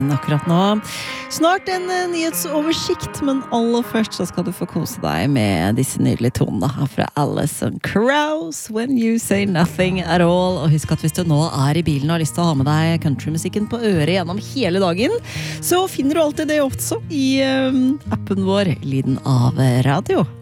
Akkurat nå. Snart en nyhetsoversikt, men aller først så skal du få kose deg med disse nydelige tonene fra Alison Krauss, When You Say Nothing At All. Og husk at hvis du nå I bilen og har lyst til å ha med deg countrymusikken på øret gjennom hele dagen, så finner du alltid det også I appen vår, Lyden av radio.